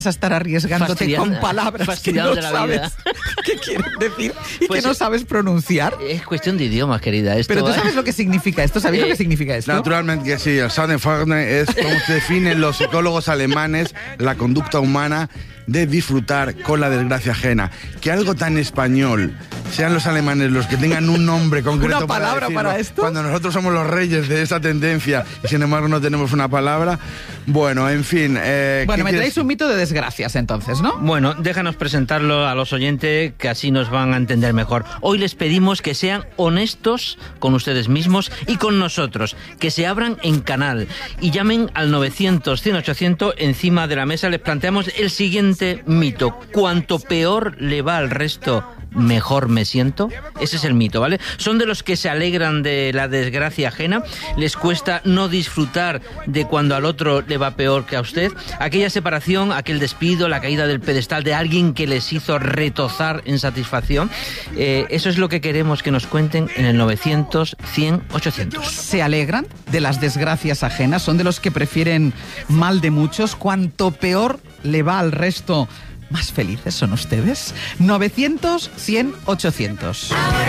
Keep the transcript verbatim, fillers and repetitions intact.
a estar arriesgándote Fastidiando, con palabras que no de la sabes vida. qué quieren decir y Pues que no sabes pronunciar. Es cuestión de idiomas, querida. Esto, Pero tú ¿eh? sabes lo que significa esto, ¿sabéis Eh, lo que significa esto? Naturalmente que sí, el Schadenfreude es como se definen los psicólogos alemanes la conducta humana de disfrutar con la desgracia ajena. Que algo tan español sean los alemanes los que tengan un nombre concreto ¿Una palabra decirlo, para esto? cuando nosotros somos los reyes de esa tendencia y sin embargo no tenemos una palabra. Bueno, en fin. Eh, Bueno, ¿qué me quieres? traéis un mito de desgracias entonces, ¿no? Bueno, déjanos presentarlo a los oyentes, que así nos van a entender mejor. Hoy les pedimos que sean honestos con ustedes mismos y con nosotros, que se abran en canal y llamen al novecientos, cien, ochocientos. Encima de la mesa les planteamos el siguiente mito. Cuanto peor le va al resto, mejor me siento. Ese es el mito, ¿vale? Son de los que se alegran de la desgracia ajena, les cuesta no disfrutar de cuando al otro le va peor que a usted. Aquella separación, aquel despido, la caída del pedestal de alguien que les hizo retozar en satisfacción. Eh, eso es lo que queremos que nos cuenten en el novecientos, cien, ochocientos. Se alegran de las desgracias ajenas, son de los que prefieren mal de muchos. Cuanto peor le va al resto, más felices son ustedes. novecientos, cien, ochocientos.